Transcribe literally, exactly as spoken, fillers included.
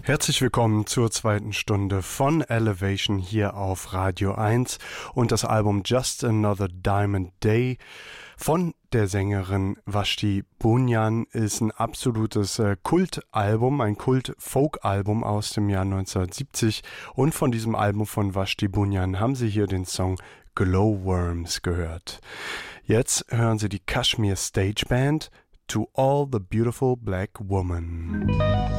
Herzlich willkommen zur zweiten Stunde von Elevation hier auf Radio eins und das Album Just Another Diamond Day von der Sängerin Vashti Bunyan ist ein absolutes äh, Kultalbum, ein Kult-Folk-Album aus dem Jahr neunzehnhundertsiebzig und von diesem Album von Vashti Bunyan haben Sie hier den Song Glowworms gehört. Jetzt hören Sie die Kashmir Stage Band To All the Beautiful Black Woman.